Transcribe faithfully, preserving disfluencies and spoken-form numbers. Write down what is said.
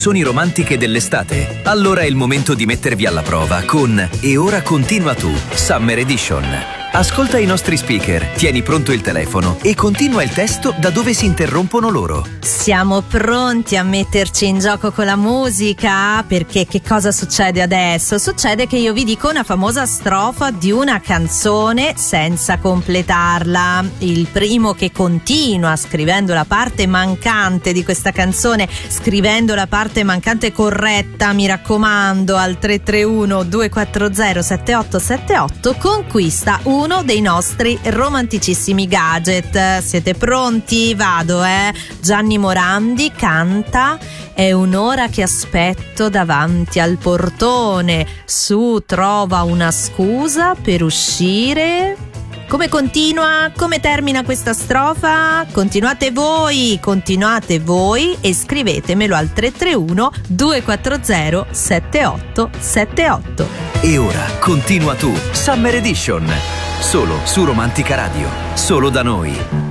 canzoni romantiche dell'estate? Allora è il momento di mettervi alla prova con E ora continua tu, Summer Edition. Ascolta i nostri speaker, tieni pronto il telefono e continua il testo da dove si interrompono loro. Siamo pronti a metterci in gioco con la musica? Perché che cosa succede adesso? Succede che io vi dico una famosa strofa di una canzone senza completarla. Il primo che continua scrivendo la parte mancante di questa canzone, scrivendo la parte mancante corretta, mi raccomando, al tre tre uno due quattro zero sette otto sette otto, conquista un uno dei nostri romanticissimi gadget. Siete pronti? Vado, eh? Gianni Morandi canta È un'ora che aspetto davanti al portone, su trova una scusa per uscire. Come continua? Come termina questa strofa? Continuate voi, continuate voi e scrivetemelo al tre tre uno due quattro zero sette otto sette otto. E ora continua tu, Summer Edition. Solo su Romantica Radio. Solo da noi.